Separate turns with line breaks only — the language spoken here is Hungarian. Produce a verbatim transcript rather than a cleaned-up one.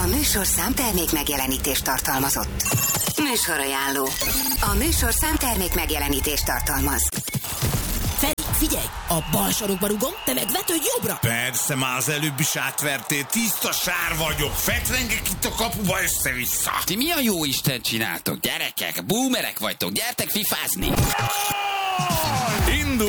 A műsorszám termék megjelenítést tartalmazott. Műsorajánló. A műsorszám termék megjelenítést tartalmaz.
Feri, figyelj! A bal sarokba rugom, te meg vetődj jobbra!
Persze, már az előbb is átvertél, tiszta sár vagyok, fetrengek itt a kapuba össze-vissza.
Ti mi a jó Isten csináltok, gyerekek? Boomerek vagytok, gyertek fifázni!
Indul!